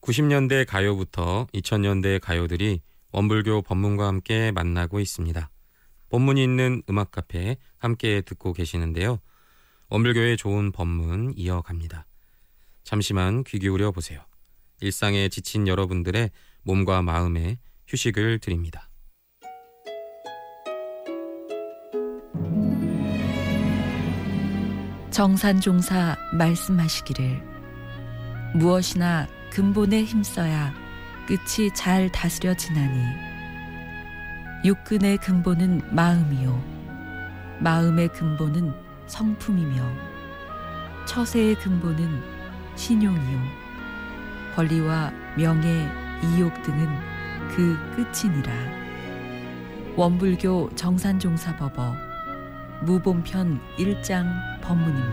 90년대 가요부터 2000년대 가요들이 원불교 법문과 함께 만나고 있습니다. 법문이 있는 음악 카페 함께 듣고 계시는데요. 원불교의 좋은 법문 이어갑니다. 잠시만 귀 기울여 보세요. 일상에 지친 여러분들의 몸과 마음에 휴식을 드립니다. 정산종사 말씀하시기를 무엇이나 근본에 힘써야 끝이 잘 다스려지나니 육근의 근본은 마음이요 마음의 근본은 성품이며 처세의 근본은 신용이요 권리와 명예, 이욕 등은 그 끝이니라. 원불교 정산종사법어 무본편 1장 법문입니다.